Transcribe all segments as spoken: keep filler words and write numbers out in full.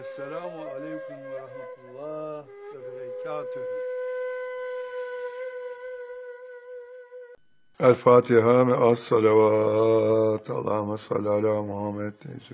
Esselamu Aleyküm ve Rahmetullah ve Berekatühü. El Fatiha ve as salavat. Allahümme salli ala Muhammed.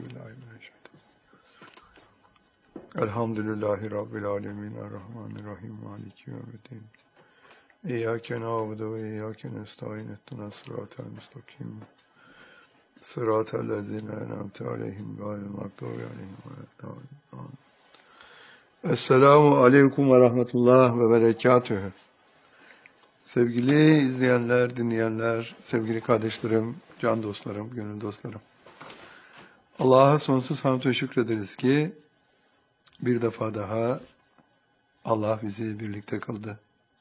Elhamdülillahi Rabbil alemin. Errahmanirrahim. Maliki yevmiddin. İyyâke na'budu ve iyyâke nestaîn. İhdina sıratal müstakim. Sıratal lezîne en'amte aleyhim gayril mağdûbi aleyhim veleddâllîn. Esselamu aleyküm ve rahmetullah ve berekatühü. Sevgili izleyenler, dinleyenler, sevgili kardeşlerim, can dostlarım, gönül dostlarım. Allah'a sonsuz hamd ve şükrederiz ki bir defa daha Allah bizi birlikte kıldı.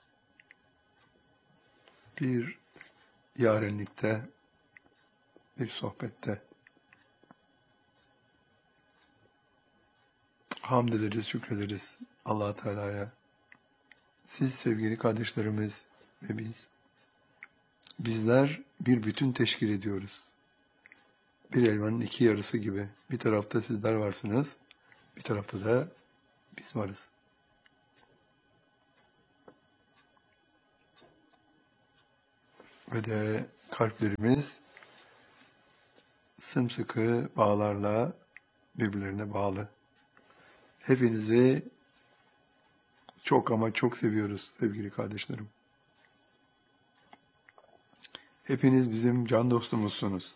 Bir yarenlikte, bir sohbette. Hamd ederiz, şükrederiz Allah Teala'ya. Siz sevgili kardeşlerimiz ve biz, bizler bir bütün teşkil ediyoruz. Bir elmanın iki yarısı gibi. Bir tarafta sizler varsınız, bir tarafta da biz varız. Ve de kalplerimiz sımsıkı bağlarla birbirlerine bağlı. Hepinizi çok ama çok seviyoruz sevgili kardeşlerim. Hepiniz bizim can dostumuzsunuz.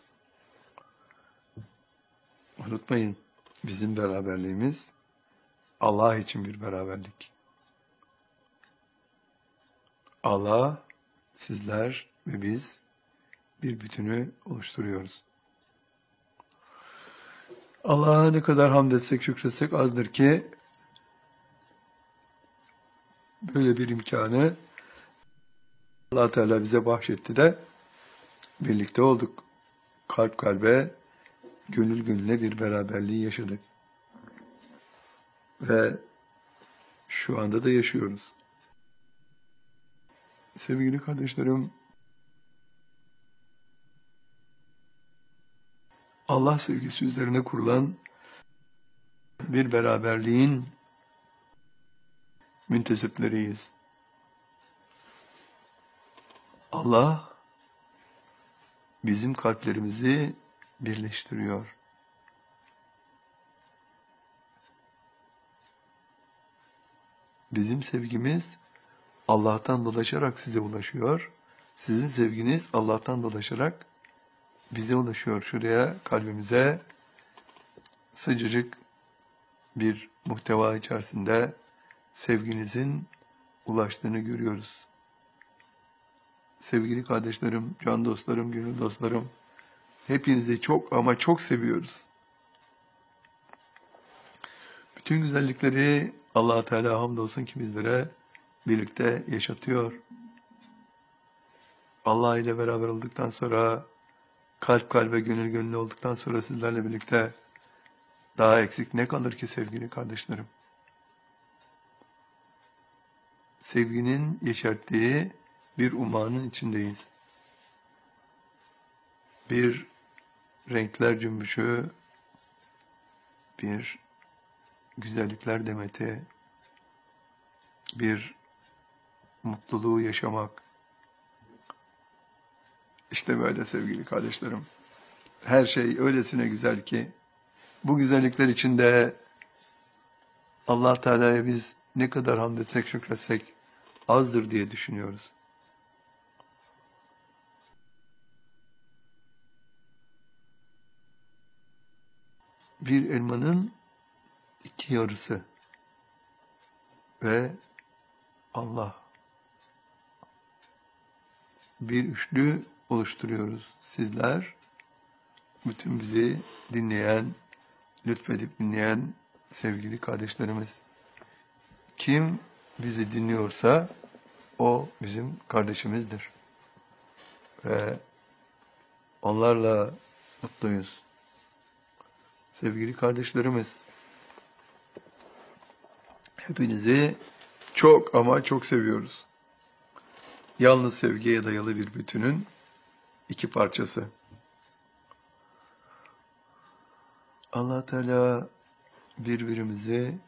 Unutmayın, bizim beraberliğimiz Allah için bir beraberlik. Allah, sizler ve biz bir bütünü oluşturuyoruz. Allah'a ne kadar hamd etsek, şükretsek azdır ki böyle bir imkanı Allah Teala bize bahşetti de birlikte olduk. Kalp kalbe, gönül gönüle bir beraberliği yaşadık. Ve şu anda da yaşıyoruz. Sevgili kardeşlerim, Allah sevgisi üzerine kurulan bir beraberliğin müntesipleriyiz. Allah bizim kalplerimizi birleştiriyor. Bizim sevgimiz Allah'tan dolaşarak size ulaşıyor. Sizin sevginiz Allah'tan dolaşarak bize ulaşıyor. Şuraya, kalbimize sıcacık bir muhteva içerisinde sevginizin ulaştığını görüyoruz. Sevgili kardeşlerim, can dostlarım, gönül dostlarım, hepinizi çok ama çok seviyoruz. Bütün güzellikleri Allah Teala hamdolsun ki bizlere birlikte yaşatıyor. Allah ile beraber olduktan sonra, kalp kalbe, gönül gönüle olduktan sonra sizlerle birlikte daha eksik ne kalır ki sevgili kardeşlerim? Sevginin yeşerttiği bir umanın içindeyiz. Bir renkler cümbüşü, bir güzellikler demeti, bir mutluluğu yaşamak. İşte böyle sevgili kardeşlerim. Her şey öylesine güzel ki bu güzellikler içinde Allah Teala'ya biz ne kadar hamd etsek, şükretsek azdır diye düşünüyoruz. Bir elmanın iki yarısı ve Allah. Bir üçlü oluşturuyoruz. Sizler, bütün bizi dinleyen, lütfedip dinleyen sevgili kardeşlerimiz. Kim bizi dinliyorsa o bizim kardeşimizdir. Ve onlarla mutluyuz. Sevgili kardeşlerimiz, hepinizi çok ama çok seviyoruz. Yalnız sevgiye dayalı bir bütünün iki parçası. Allah Teala birbirimizi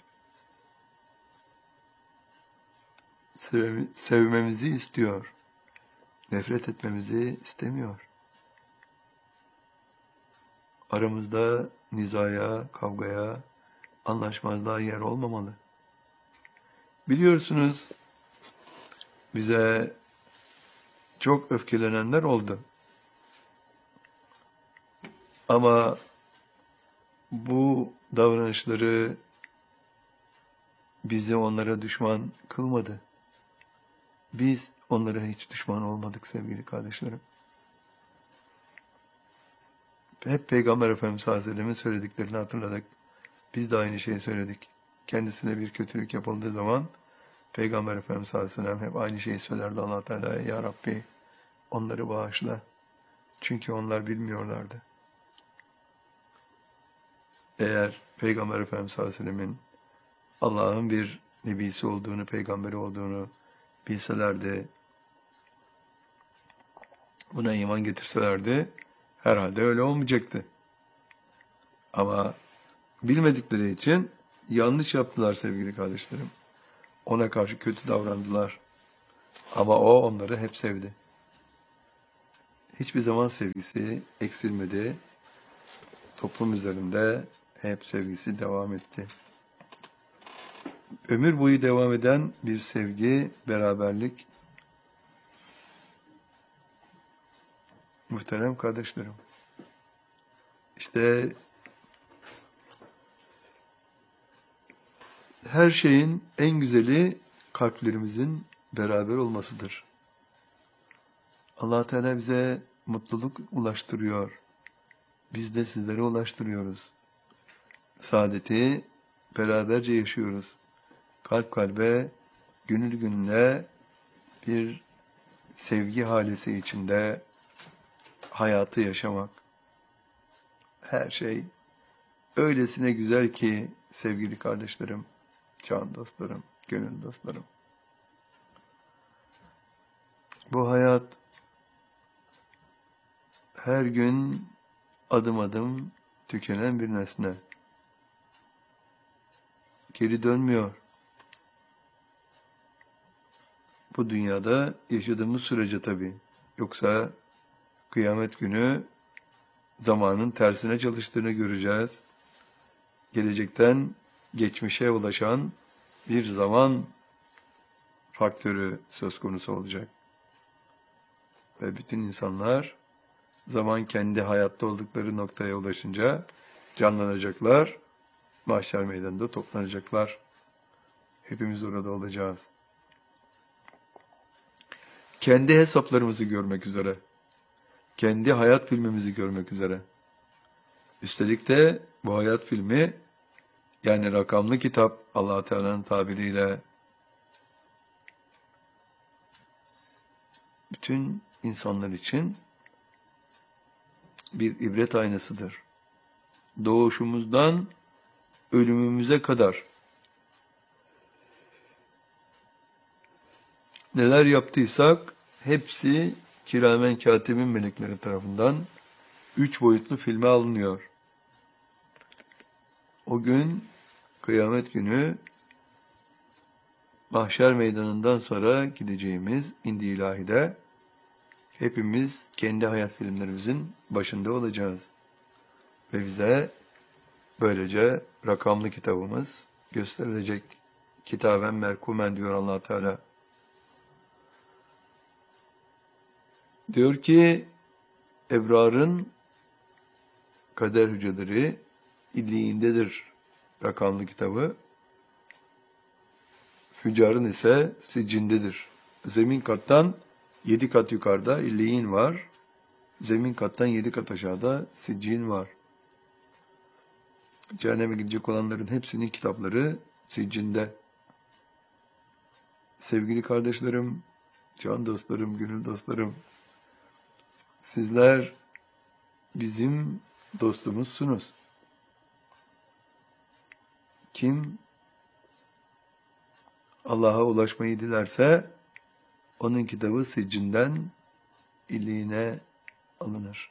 sev- sevmemizi istiyor. Nefret etmemizi istemiyor. Aramızda nizaya, kavgaya, anlaşmazlığa yer olmamalı. Biliyorsunuz, bize çok öfkelenenler oldu. Ama bu davranışları bizi onlara düşman kılmadı. Biz onlara hiç düşman olmadık sevgili kardeşlerim. Hep Peygamber Efendimiz sallallahu aleyhi ve sellem'in söylediklerini hatırladık. Biz de aynı şeyi söyledik. Kendisine bir kötülük yapıldığı zaman Peygamber Efendimiz sallallahu aleyhi ve sellem hep aynı şeyi söylerdi Allah Teala'ya. Ya Rabbi, onları bağışla. Çünkü onlar bilmiyorlardı. Eğer Peygamber Efendimiz sallallahu aleyhi ve sellem'in Allah'ın bir nebisi olduğunu, peygamberi olduğunu bilselerdi, buna iman getirselerdi, herhalde öyle olmayacaktı. Ama bilmedikleri için yanlış yaptılar sevgili kardeşlerim. Ona karşı kötü davrandılar. Ama o onları hep sevdi. Hiçbir zaman sevgisi eksilmedi. Toplum üzerinde hep sevgisi devam etti. Ömür boyu devam eden bir sevgi, beraberlik. Muhterem kardeşlerim. İşte her şeyin en güzeli kalplerimizin beraber olmasıdır. Allah Teala bize mutluluk ulaştırıyor. Biz de sizlere ulaştırıyoruz. Saadeti beraberce yaşıyoruz. Kalp kalbe, gönül gönüle bir sevgi halesi içinde hayatı yaşamak. Her şey öylesine güzel ki sevgili kardeşlerim, can dostlarım, gönül dostlarım. Bu hayat her gün adım adım tükenen bir nesne. Geri dönmüyor. Bu dünyada yaşadığımız sürece tabii. Yoksa kıyamet günü zamanın tersine çalıştığını göreceğiz. Gelecekten geçmişe ulaşan bir zaman faktörü söz konusu olacak. Ve bütün insanlar zaman kendi hayatta oldukları noktaya ulaşınca canlanacaklar, mahşer meydanında toplanacaklar. Hepimiz orada olacağız. Kendi hesaplarımızı görmek üzere, kendi hayat filmimizi görmek üzere. Üstelik de bu hayat filmi, yani rakamlı kitap, Allah Teala'nın tabiriyle bütün insanlar için bir ibret aynasıdır. Doğuşumuzdan ölümümüze kadar neler yaptıysak hepsi kiramen katibin melekleri tarafından üç boyutlu filme alınıyor. O gün, kıyamet günü, mahşer meydanından sonra gideceğimiz indi ilahide hepimiz kendi hayat filmlerimizin başında olacağız. Ve bize böylece rakamlı kitabımız gösterilecek. Kitaben merkumen diyor Allah Teala. Diyor ki, ebrarın kader hücreleri illiğindedir rakamlı kitabı. Füccarın ise sicindedir. Zemin kattan yedi kat yukarıda illiğin var. Zemin kattan yedi kat aşağıda siccin var. Cehenneme gidecek olanların hepsinin kitapları siccinde. Sevgili kardeşlerim, can dostlarım, gönül dostlarım, sizler bizim dostumuzsunuz. Kim Allah'a ulaşmayı dilerse onun kitabı siccinden illiğine alınır.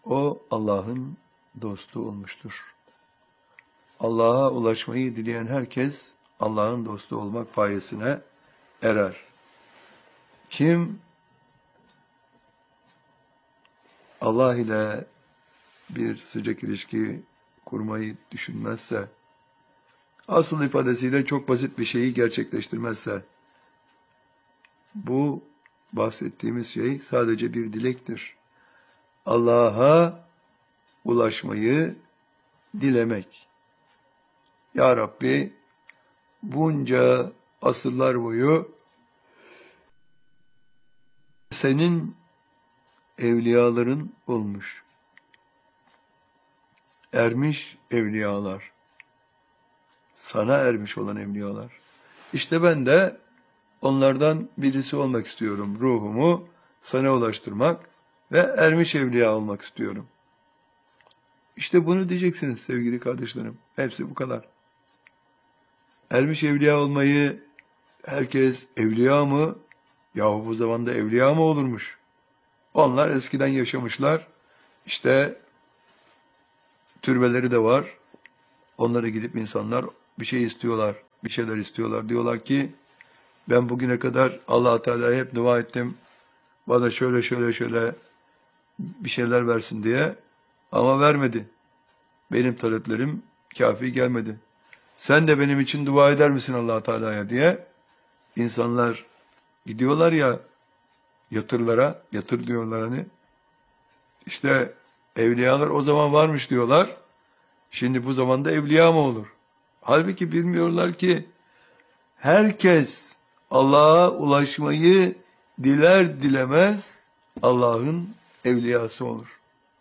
o Allah'ın dostu olmuştur. Allah'a ulaşmayı dileyen herkes Allah'ın dostu olmak payesine erer. Kim Allah ile bir sıcak ilişki kurmayı düşünmezse, asıl ifadesiyle çok basit bir şeyi gerçekleştirmezse, bu bahsettiğimiz şey sadece bir dilektir. Allah'a ulaşmayı dilemek. Ya Rabbi, bunca asırlar boyu senin evliyaların olmuş. Ermiş evliyalar. Sana ermiş olan evliyalar. İşte ben de onlardan birisi olmak istiyorum. Ruhumu sana ulaştırmak ve ermiş evliya olmak istiyorum. İşte bunu diyeceksiniz sevgili kardeşlerim. Hepsi bu kadar. Ermiş evliya olmayı herkes evliya mı? Yahu bu zamanda evliya mı olurmuş? Onlar eskiden yaşamışlar. İşte türbeleri de var. Onlara gidip insanlar bir şey istiyorlar. Bir şeyler istiyorlar. Diyorlar ki ben bugüne kadar Allah-u Teala'ya hep dua ettim. Bana şöyle şöyle şöyle bir şeyler versin diye. Ama vermedi. Benim taleplerim kafi gelmedi. Sen de benim için dua eder misin Allah-u Teala'ya diye. İnsanlar gidiyorlar ya yatırlara, yatır diyorlar hani. İşte evliyalar o zaman varmış diyorlar. Şimdi bu zamanda evliya mı olur? Halbuki bilmiyorlar ki herkes Allah'a ulaşmayı diler dilemez Allah'ın evliyası olur.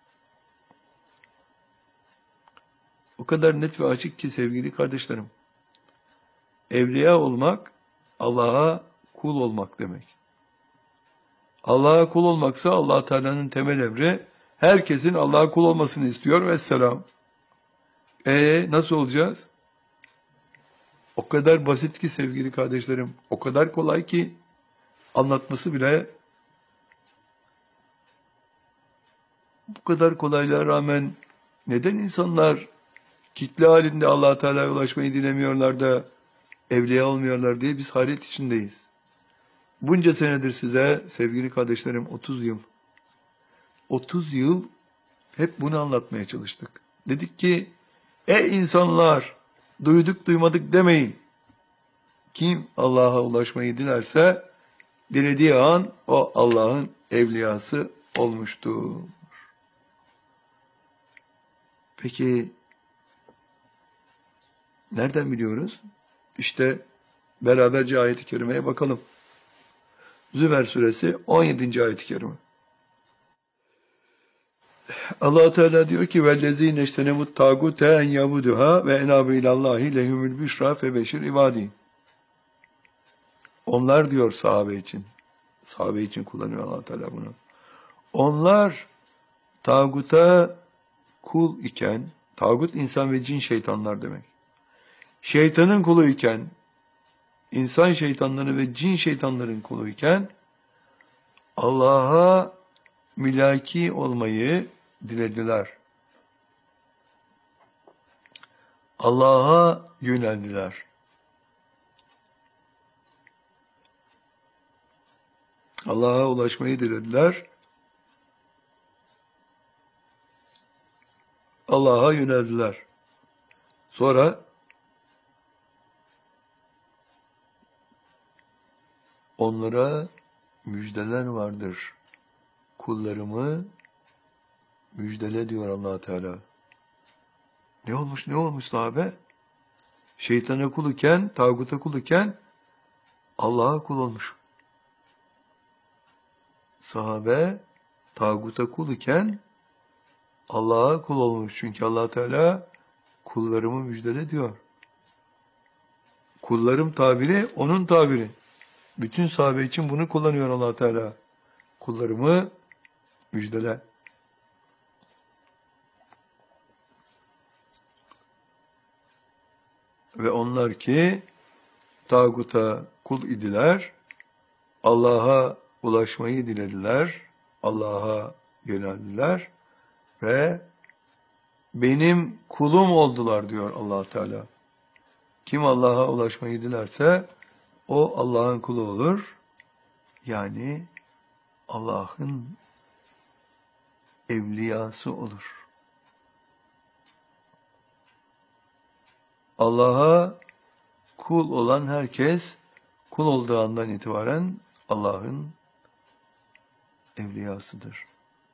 O kadar net ve açık ki sevgili kardeşlerim. Evliya olmak Allah'a kul olmak demek. Allah'a kul olmaksa Allah Teala'nın temel emri herkesin Allah'a kul olmasını istiyor ve selam. E nasıl olacağız? O kadar basit ki sevgili kardeşlerim, o kadar kolay ki anlatması bile bu kadar kolaylığa rağmen neden insanlar kitle halinde Allah Teala'ya ulaşmayı dilemiyorlar da evliya olmuyorlar diye biz hayret içindeyiz. Bunca senedir size sevgili kardeşlerim otuz yıl otuz yıl hep bunu anlatmaya çalıştık. Dedik ki ey insanlar duyduk duymadık demeyin. Kim Allah'a ulaşmayı dilerse dilediği an o Allah'ın evliyası olmuştur. Peki nereden biliyoruz? İşte beraberce ayet-i kerimeye bakalım. Zümer suresi on yedinci ayet-i kerime. Allah Teala diyor ki vellezine iştenemut tagute en yabuduha ve enabu ilallahi lehumul büşra febeşir ibadi. Onlar diyor sahabe için. Sahabe için kullanıyor Allah Teala bunu. Onlar tağuta kul iken, tağut insan ve cin şeytanlar demek. Şeytanın kulu iken, insan şeytanları ve cin şeytanların kulu iken Allah'a mülaki olmayı dilediler. Allah'a yöneldiler. Allah'a ulaşmayı dilediler. Allah'a yöneldiler. Sonra onlara müjdeler vardır. Kullarımı müjdele diyor Allah Teala. Ne olmuş ne olmuş sahabe? Şeytana kul iken, tağuta kul iken Allah'a kul olmuş. Sahabe tağuta kul iken Allah'a kul olmuş. Çünkü Allah Teala kullarımı müjdele diyor. Kullarım tabiri onun tabiri. Bütün sahabe için bunu kullanıyor Allah Teala. Kullarımı müjdele. Ve onlar ki tağuta kul idiler, Allah'a ulaşmayı dilediler, Allah'a yöneldiler. ve benim kulum oldular diyor Allah Teala. Kim Allah'a ulaşmayı dilerse o Allah'ın kulu olur. Yani Allah'ın evliyası olur. Allah'a kul olan herkes kul olduğu andan itibaren Allah'ın evliyasıdır.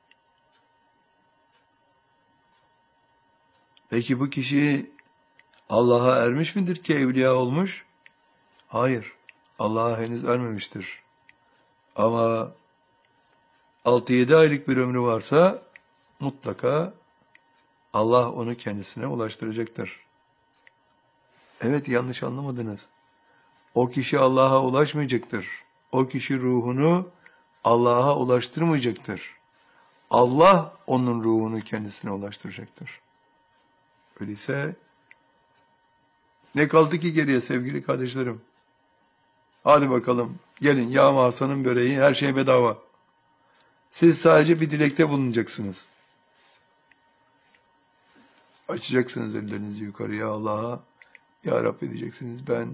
Peki bu kişi Allah'a ermiş midir ki evliya olmuş? Hayır. Allah'a henüz ermemiştir. Ama altı yedi aylık bir ömrü varsa mutlaka Allah onu kendisine ulaştıracaktır. Evet, yanlış anlamadınız. O kişi Allah'a ulaşmayacaktır. O kişi ruhunu Allah'a ulaştırmayacaktır. Allah onun ruhunu kendisine ulaştıracaktır. Öyleyse ne kaldı ki geriye sevgili kardeşlerim? Hadi bakalım, gelin Yağma Hasan'ın böreği, her şey bedava. Siz sadece bir dilekte bulunacaksınız. Açacaksınız ellerinizi yukarıya Allah'a. Ya Rabbi diyeceksiniz, ben